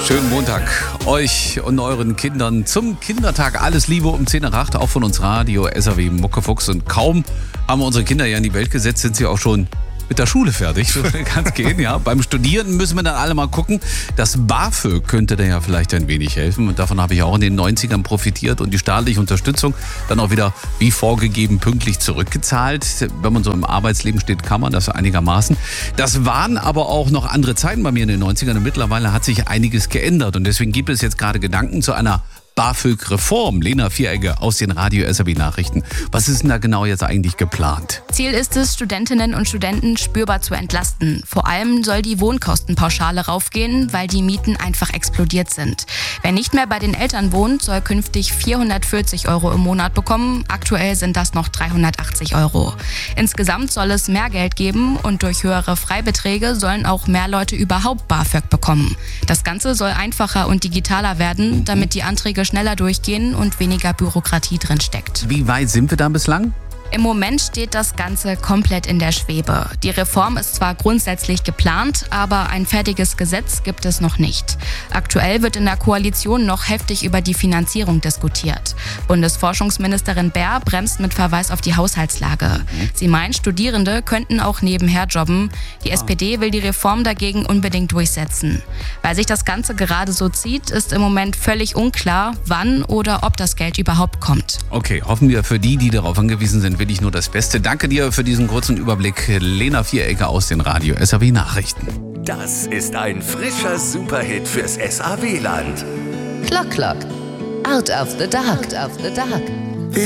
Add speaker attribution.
Speaker 1: Schönen Montag euch und euren Kindern zum Kindertag. Alles Liebe um 10 nach 8, auch von uns Radio, SAW, Muckefuchs. Und kaum haben wir unsere Kinder ja in die Welt gesetzt, sind sie auch schon mit der Schule fertig. So kann es gehen, ja. Beim Studieren müssen wir dann alle mal gucken. Das BAföG könnte da ja vielleicht ein wenig helfen. Und davon habe ich auch in den 90ern profitiert und die staatliche Unterstützung dann auch wieder wie vorgegeben pünktlich zurückgezahlt. Wenn man so im Arbeitsleben steht, kann man das einigermaßen. Das waren aber auch noch andere Zeiten bei mir in den 90ern und mittlerweile hat sich einiges geändert. Und deswegen gibt es jetzt gerade Gedanken zu einer BAföG-Reform. Lena Vieregge aus den Radio SAW Nachrichten. Was ist denn da genau jetzt eigentlich geplant?
Speaker 2: Ziel ist es, Studentinnen und Studenten spürbar zu entlasten. Vor allem soll die Wohnkostenpauschale raufgehen, weil die Mieten einfach explodiert sind. Wer nicht mehr bei den Eltern wohnt, soll künftig 440 € im Monat bekommen. Aktuell sind das noch 380 €. Insgesamt soll es mehr Geld geben und durch höhere Freibeträge sollen auch mehr Leute überhaupt BAföG bekommen. Das Ganze soll einfacher und digitaler werden, damit die Anträge schneller durchgehen und weniger Bürokratie drin steckt.
Speaker 1: Wie weit sind wir da bislang?
Speaker 2: Im Moment steht das Ganze komplett in der Schwebe. Die Reform ist zwar grundsätzlich geplant, aber ein fertiges Gesetz gibt es noch nicht. Aktuell wird in der Koalition noch heftig über die Finanzierung diskutiert. Bundesforschungsministerin Baer bremst mit Verweis auf die Haushaltslage. Sie meint, Studierende könnten auch nebenher jobben. Die SPD will die Reform dagegen unbedingt durchsetzen. Weil sich das Ganze gerade so zieht, ist im Moment völlig unklar, wann oder ob das Geld überhaupt kommt.
Speaker 1: Okay, hoffen wir für die darauf angewiesen sind, will ich nur das Beste. Danke dir für diesen kurzen Überblick. Lena Vieregge aus den Radio SAW Nachrichten.
Speaker 3: Das ist ein frischer Superhit fürs SAW-Land.
Speaker 4: Clock Clock. Out of the Dark.